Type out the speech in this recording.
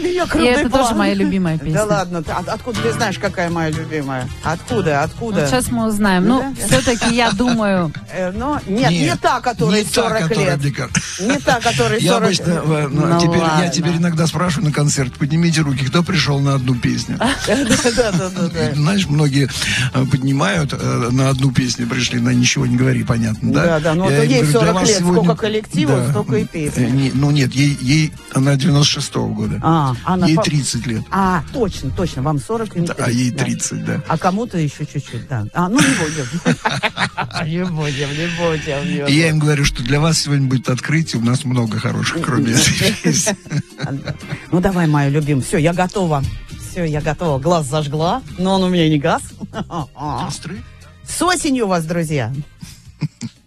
Мария И Крупный это план. тоже моя любимая песня. Да ладно, откуда ты знаешь, какая моя любимая? Откуда? Вот сейчас мы узнаем. Ну, Да? все-таки я думаю... Но не та, которая 40 лет. Не та, которая 40 Я обычно, я теперь иногда спрашиваю на концерт, поднимите руки, кто пришел на одну песню. Да. Знаешь, многие поднимают на одну песню, пришли на «Ничего не говори», понятно, да? Да, ну Я ей говорю, 40 для вас лет, сегодня... сколько коллективов, столько и песен. Ну нет, ей она 96-го года. Ей 30 лет. Точно, вам 40 и 30. А ей 30, да. А кому-то еще чуть-чуть, да. Ну не будем. Не будем. И я им говорю, что для вас сегодня будет открытие, у нас много хороших, кроме этой песни. Ну давай, моя любимая. Все, я готова. Глаз зажгла, но он у меня не газ. Костры? С осенью вас, друзья.